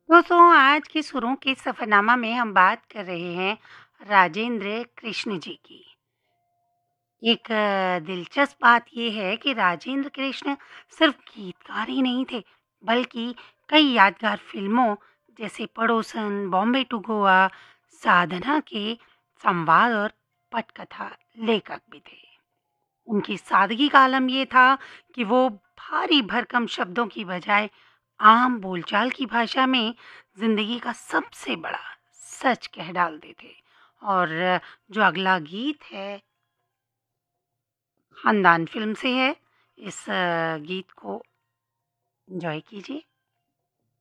दोस्तों आज के सुरों के सफ़रनामा में हम बात कर रहे हैं राजेंद्र कृष्ण जी की। एक दिलचस्प बात ये है कि राजेंद्र कृष्ण सिर्फ गीतकार ही नहीं थे, बल्कि कई यादगार फ़िल्मों जैसे पड़ोसन, बॉम्बे टू गोवा, साधना के संवाद और पटकथा लेखक भी थे। उनकी सादगी का आलम ये था कि वो भारी भरकम शब्दों की बजाय आम बोलचाल की भाषा में जिंदगी का सबसे बड़ा सच कह डालते थे। और जो अगला गीत है खानदान फिल्म से है। इस गीत को एंजॉय कीजिए।